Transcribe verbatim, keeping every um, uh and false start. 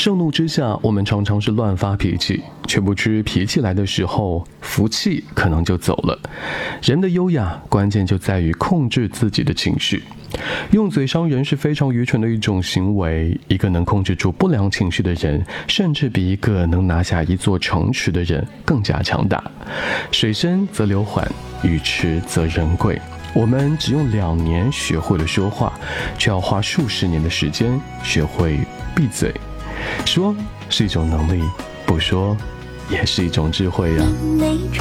盛怒之下，我们常常是乱发脾气，却不知脾气来的时候，福气可能就走了。人的优雅，关键就在于控制自己的情绪。用嘴伤人是非常愚蠢的一种行为，一个能控制住不良情绪的人，甚至比一个能拿下一座城池的人更加强大。水深则流缓，语迟则人贵。我们只用两年学会了说话，却要花数十年的时间学会闭嘴。说是一种能力，不说也是一种智慧呀、啊。